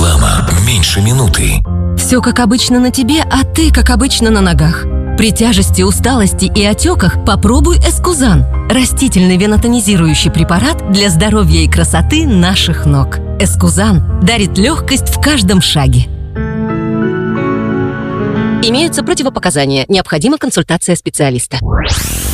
Реклама. Меньше минуты. Все как обычно на тебе, а ты как обычно на ногах. При тяжести, усталости и отеках попробуй Эскузан. Растительный венотонизирующий препарат для здоровья и красоты наших ног. Эскузан дарит легкость в каждом шаге. Имеются противопоказания. Необходима консультация специалиста.